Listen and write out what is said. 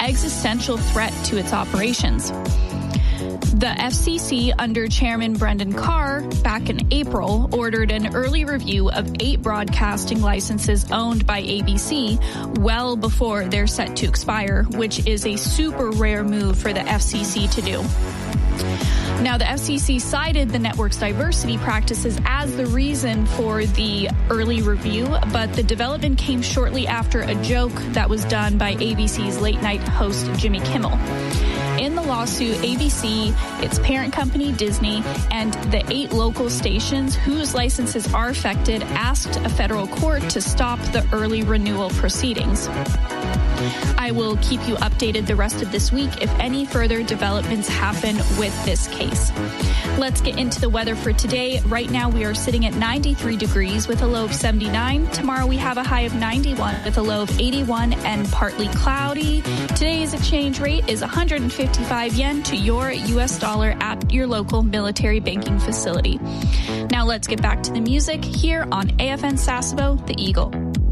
existential threat to its operations. The FCC, under Chairman Brendan Carr, back in April, ordered an early review of 8 broadcasting licenses owned by ABC well before they're set to expire, which is a super rare move for the FCC to do. Now, the FCC cited the network's diversity practices as the reason for the early review, but the development came shortly after a joke that was done by ABC's late-night host Jimmy Kimmel. In the lawsuit, ABC, its parent company Disney, and the 8 local stations whose licenses are affected asked a federal court to stop the early renewal proceedings. I will keep you updated the rest of this week if any further developments happen with this case. Let's get into the weather for today. Right now we are sitting at 93 degrees with a low of 79. Tomorrow we have a high of 91 with a low of 81 and partly cloudy. Today's exchange rate is 155 yen to your U.S. dollar at your local military banking facility. Now let's get back to the music here on AFN Sasebo, The Eagle.